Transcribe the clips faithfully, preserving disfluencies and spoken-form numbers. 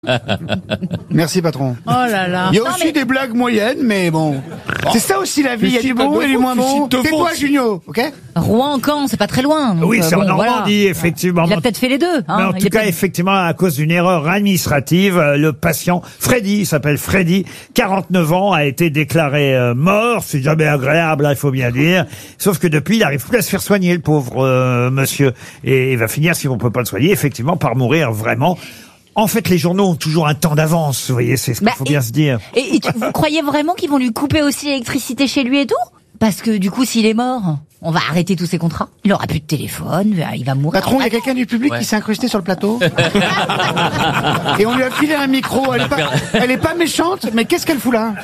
Merci patron. Oh là là. Il y a Non, aussi mais- des blagues moyennes, mais bon. C'est ça aussi la vie, il y a du bon et du moins bon. Tais-toi, Junio, ok? Rouen-Caen, c'est pas très loin. donc, Oui, euh, c'est bon, en Normandie, voilà. effectivement. Il a peut-être fait les deux. Hein. Mais en Il tout est cas, peut-être- effectivement, à cause d'une erreur administrative, euh, le patient Freddy, il s'appelle Freddy, quarante-neuf ans, a été déclaré euh, mort. C'est jamais agréable, hein, il faut bien dire. Sauf que depuis, il n'arrive plus à se faire soigner, le pauvre euh, monsieur. Et il va finir, si on peut pas le soigner, effectivement, par mourir vraiment. En fait, les journaux ont toujours un temps d'avance, vous voyez, c'est ce qu'il Bah, faut et- bien se dire. Et, et tu- vous croyez vraiment qu'ils vont lui couper aussi l'électricité chez lui et tout? Parce que du coup, s'il est mort, on va arrêter tous ses contrats. Il aura plus de téléphone, il va mourir. Patron, il y a quelqu'un du public qui s'est incrusté sur le plateau. Et on lui a filé un micro. Elle est pas, elle est pas méchante, mais qu'est-ce qu'elle fout là?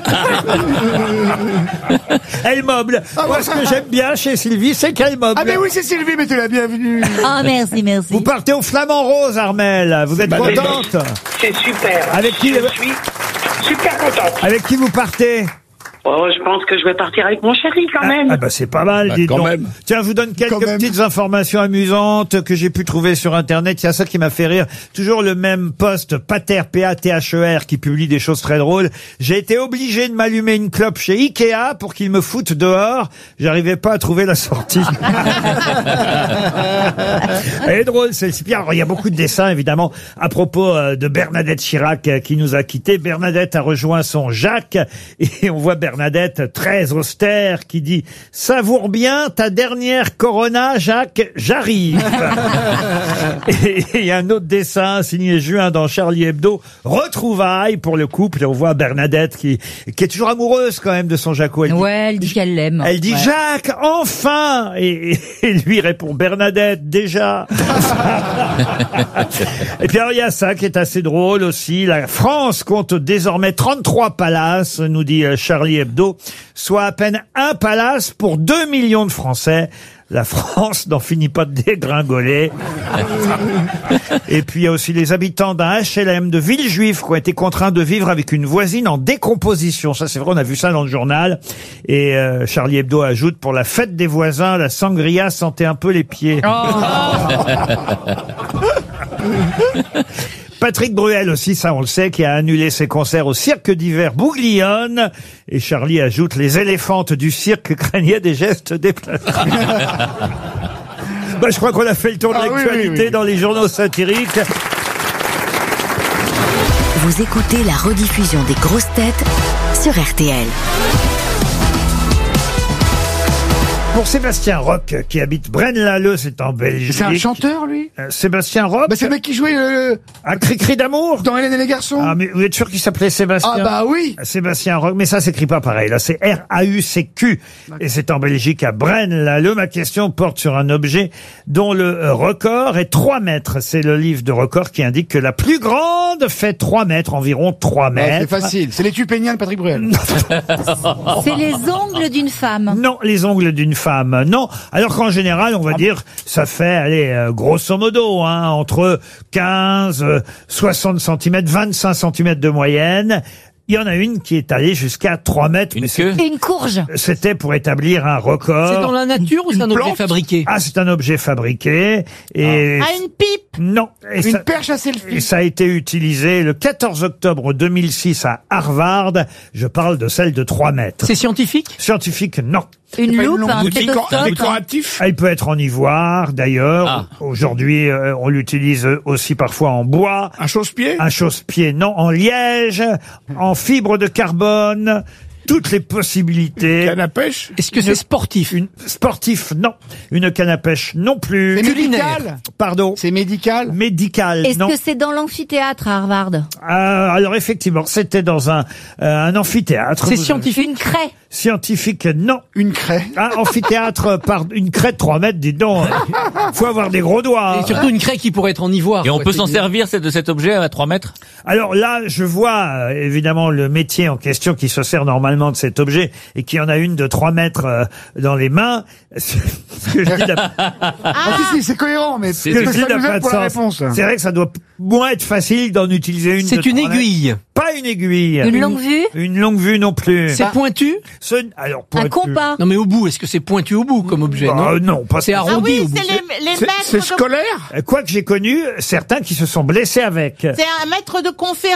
Elle meuble. Moi, ce que j'aime bien chez Sylvie, c'est qu'elle meuble. Ah mais oui, c'est Sylvie, mais t'es la bienvenue. Ah, merci, merci. Vous partez au Flamand Rose, Armel. Vous êtes contente? C'est super. Avec qui- Je suis super contente. Avec qui vous partez? Oh, je pense que je vais partir avec mon chéri quand même. Ah bah c'est pas mal, dites quand donc. même. Tiens, je vous donne quelques Quand même. petites informations amusantes que j'ai pu trouver sur Internet. Il y a ça qui m'a fait rire. Toujours le même poste, Pater, P A T H E R, qui publie des choses très drôles. J'ai été obligé de m'allumer une clope chez Ikea pour qu'ils me foutent dehors. J'arrivais pas à trouver la sortie. Elle est drôle, celle-ci. Puis, alors, il y a beaucoup de dessins, évidemment, à propos euh, de Bernadette Chirac euh, qui nous a quittés. Bernadette a rejoint son Jacques et on voit Bernadette très austère qui dit « Savoure bien ta dernière Corona, Jacques, j'arrive !» Et il y a un autre dessin signé Juin dans Charlie Hebdo, retrouvailles pour le couple. Et on voit Bernadette qui, qui est toujours amoureuse quand même de son Jaco. Elle dit- Ouais, elle dit qu'elle l'aime. elle dit Ouais. Jacques, enfin et, et lui répond Bernadette, déjà. Et puis alors il y a ça qui est assez drôle aussi. La France compte désormais trente-trois palaces, nous dit euh, Charlie Hebdo, soit à peine un palace pour deux millions de Français. La France n'en finit pas de dégringoler. Et puis il y a aussi les habitants d'un H L M de Villejuif qui ont été contraints de vivre avec une voisine en décomposition. Ça c'est vrai, on a vu ça dans le journal. Et euh, Charlie Hebdo ajoute, pour la fête des voisins, la sangria sentait un peu les pieds. Patrick Bruel aussi, ça on le sait, qui a annulé ses concerts au cirque d'hiver Bouglione. Et Charlie ajoute, les éléphantes du cirque craignaient des gestes déplacés. Bah, je crois qu'on a fait le tour de Ah oui, l'actualité oui, oui. dans les journaux satiriques. Vous écoutez la rediffusion des grosses têtes sur R T L. Pour Sébastien Roch, qui habite Braine-l'Alleud, c'est en Belgique. C'est un chanteur, lui? Euh, Sébastien Roch, Bah c'est le mec qui jouait euh, un cri-cri d'amour. dans Hélène et les garçons. Ah, mais vous êtes sûr qu'il s'appelait Sébastien? Ah bah oui. Sébastien Roch, mais ça s'écrit pas pareil. Là, c'est R A U C Q. Et c'est en Belgique, à Braine-l'Alleud. Ma question porte sur un objet dont le euh, record est trois mètres. C'est le livre de record qui indique que la plus grande fait trois mètres, environ trois Ouais, mètres. c'est facile. C'est les tupéniens de Patrick Bruel. C'est les ongles d'une femme. Non, les ongles d'une femme, non. Alors qu'en général, on va dire, ça fait, allez, euh, grosso modo, hein, entre quinze, euh, soixante centimètres, vingt-cinq centimètres de moyenne. Il y en a une qui est allée jusqu'à trois mètres. Une mais queue Et une courge. c'était pour établir un record. C'est dans la nature ou c'est un objet plante fabriqué? Ah, c'est un objet fabriqué. Et Ah, une pipe. non. Et Une ça, perche à et selfie. ça a été utilisé le quatorze octobre deux mille six à Harvard. Je parle de celle de trois mètres. C'est scientifique? Scientifique, non. Une pas une loupe, longue un boutique stéthoscope. Décoratif. Elle peut être en ivoire, d'ailleurs. Ah. Aujourd'hui, euh, on l'utilise aussi parfois en bois. Un chausse-pied. Un chausse-pied, non. En liège, en fibre de carbone. Toutes les possibilités. Canne à pêche. Est-ce que c'est sportif? Une sportif, non. Une canne à pêche, non plus. C'est culinaire. médical. Pardon. C'est médical. Médical, Est-ce non. que c'est dans l'amphithéâtre à Harvard? Euh, alors effectivement, c'était dans un, euh, un amphithéâtre. C'est Vous- scientifique? Une craie. Scientifique, non. Une craie. Un amphithéâtre par une craie de trois mètres, dis donc. Faut avoir des gros doigts. Et surtout une craie qui pourrait être en ivoire. Et on quoi, peut c'est s'en une- servir c'est de cet objet à trois mètres. Alors là, je vois euh, évidemment le métier en question qui se sert normalement normalement de cet objet et qui en a une de trois mètres euh, dans les mains, ce que je dis n'a- Ah, si, si, c'est cohérent, mais ce que je que dis ça n'a nous pas aide de pour la sens. réponse. C'est vrai que ça doit moins être facile d'en utiliser une. C'est de une trois mètres. aiguille. Pas une aiguille. Une longue vue? Une longue vue non plus. C'est pointu. Ce- alors, Un pointu. compas? Non mais au bout, est-ce que c'est pointu au bout comme objet? Bah, Non, non, pas C'est ça. Ah arrondi oui, au bout. c'est les, les C'est maîtres c'est de... scolaire? Quoi que j'ai connu, certains qui se sont blessés avec. C'est un maître de conférence.